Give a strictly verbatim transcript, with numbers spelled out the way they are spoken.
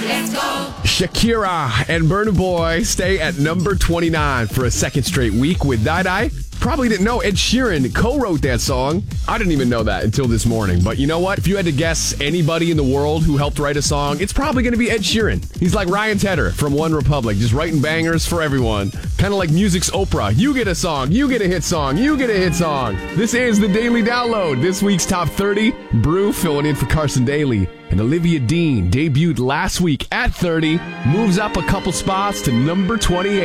Let's go. Shakira and Burna Boy stay at number twenty-nine for a second straight week with Die Die. Probably didn't know Ed Sheeran co-wrote that song. I didn't even know that until this morning. But you know what? If you had to guess anybody in the world who helped write a song, it's probably going to be Ed Sheeran. He's like Ryan Tedder from One Republic, just writing bangers for everyone. Kind of like music's Oprah. You get a song, you get a hit song, you get a hit song. This is the Daily Download. This week's top thirty. Brew filling in for Carson Daly. And Olivia Dean debuted last week at thirty, moves up a couple spots to number twenty-eight.